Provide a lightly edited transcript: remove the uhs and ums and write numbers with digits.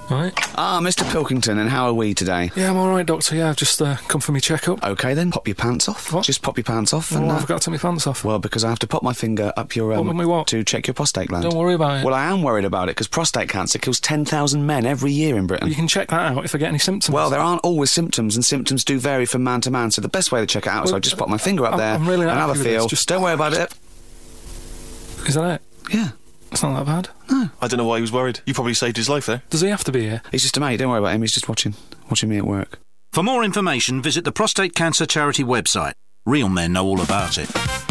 Right. Ah, Mr. Pilkington, and how are we today? Yeah, I'm all right, Doctor. Yeah, I've just come for me checkup. OK, then, pop your pants off. What? Just pop your pants off. Well, and I forgot to take my pants off. Well, because I have to pop my finger up your... what? To check your prostate gland. Don't worry about it. Well, I am worried about it, because prostate cancer kills 10,000 men every year in Britain. You can check that out if I get any symptoms. Well, there aren't always symptoms, and symptoms do vary from man to man, so the best way to check it out is I just pop my finger up there I'm really and have a happy with feel. this. Just don't worry about it. Is that it? Yeah. It's not that bad. No. I don't know why he was worried. You probably saved his life there. Does he have to be here? He's just a mate, don't worry about him, he's just watching me at work. For more information, visit the Prostate Cancer Charity website. Real men know all about it.